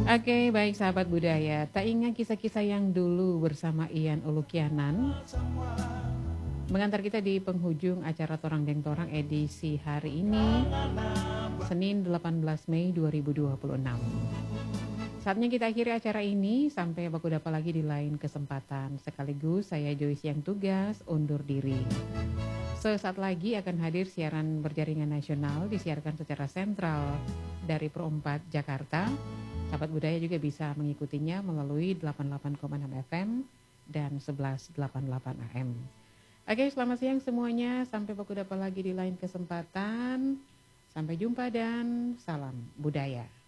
Oke, baik sahabat budaya. Tak ingat kisah-kisah yang dulu bersama Ian Ulukianan mengantar kita di penghujung acara Torang Deng Torang edisi hari ini, Senin 18 Mei 2026. Saatnya kita akhiri acara ini, sampai baku dapat lagi di lain kesempatan. Sekaligus saya Joyce yang tugas undur diri. Sesaat lagi akan hadir siaran berjaringan nasional disiarkan secara sentral dari Pro 4 Jakarta. Sahabat budaya juga bisa mengikutinya melalui 88,6 FM dan 1188 AM. Oke, selamat siang semuanya. Sampai baku dapat lagi di lain kesempatan. Sampai jumpa dan salam budaya.